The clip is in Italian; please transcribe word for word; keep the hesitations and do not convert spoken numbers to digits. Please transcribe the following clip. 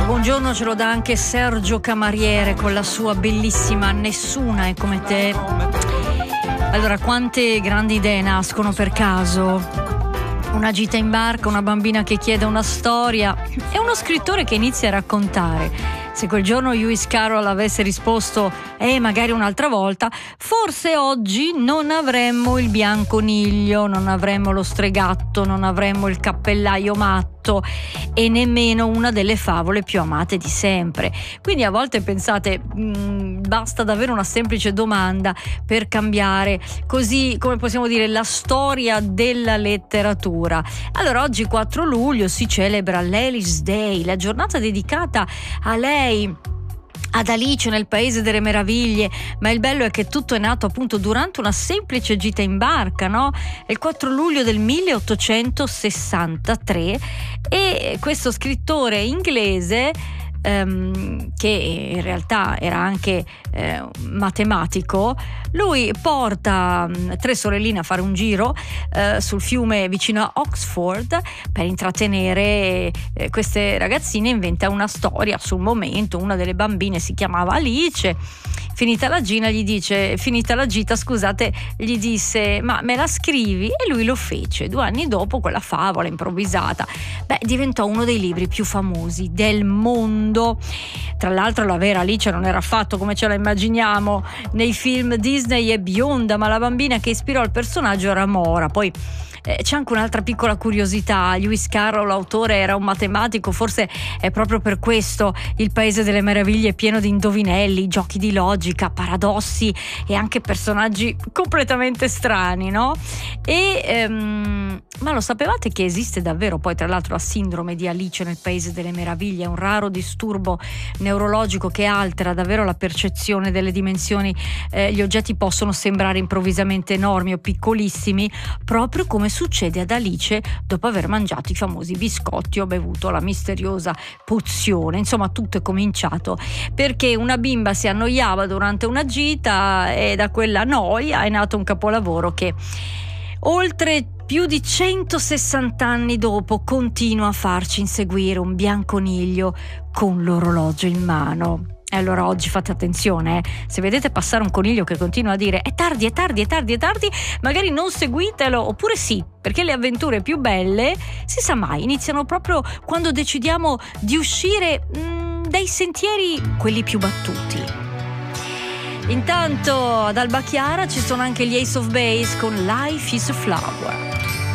buongiorno ce lo dà anche Sergio Camariere con la sua bellissima Nessuna è come te. Allora, quante grandi idee nascono per caso? Una gita in barca, una bambina che chiede una storia e uno scrittore che inizia a raccontare. Se quel giorno Lewis Carroll avesse risposto eh magari un'altra volta, forse oggi non avremmo il bianconiglio, non avremmo lo stregatto, non avremmo il cappellaio matto e nemmeno una delle favole più amate di sempre. Quindi a volte pensate mh, basta davvero una semplice domanda per cambiare, così come possiamo dire, la storia della letteratura. Allora, oggi quattro luglio si celebra l'Alice Day, la giornata dedicata a lei, ad Alice nel Paese delle Meraviglie, ma il bello è che tutto è nato appunto durante una semplice gita in barca, no? Il quattro luglio del milleottocentosessantatré, e questo scrittore inglese ehm, che in realtà era anche eh, matematico, lui porta mh, tre sorelline a fare un giro eh, sul fiume vicino a Oxford per intrattenere eh, queste ragazzine. Inventa una storia sul momento. Una delle bambine si chiamava Alice. Finita la gita gli dice finita la gita scusate gli disse ma me la scrivi? E lui lo fece. Due anni dopo quella favola improvvisata beh diventò uno dei libri più famosi del mondo. Tra l'altro la vera Alice non era affatto come ce la immaginiamo nei film Disney e bionda, ma la bambina che ispirò il personaggio era mora. Poi Eh, c'è anche un'altra piccola curiosità: Lewis Carroll, l'autore, era un matematico, forse è proprio per questo Il Paese delle Meraviglie è pieno di indovinelli, giochi di logica, paradossi e anche personaggi completamente strani, no? E ehm, ma lo sapevate che esiste davvero poi tra l'altro la sindrome di Alice nel Paese delle Meraviglie? È un raro disturbo neurologico che altera davvero la percezione delle dimensioni. Eh, gli oggetti possono sembrare improvvisamente enormi o piccolissimi, proprio come succede ad Alice dopo aver mangiato i famosi biscotti o bevuto la misteriosa pozione. Insomma, tutto è cominciato perché una bimba si annoiava durante una gita e da quella noia è nato un capolavoro che oltre più di centosessanta anni dopo continua a farci inseguire un bianconiglio con l'orologio in mano. E allora oggi fate attenzione, eh? Se vedete passare un coniglio che continua a dire è tardi, è tardi, è tardi, è tardi, magari non seguitelo, oppure sì, perché le avventure più belle, si sa mai, iniziano proprio quando decidiamo di uscire mh, dai sentieri quelli più battuti. Intanto ad Alba Chiara ci sono anche gli Ace of Base con Life is a Flower.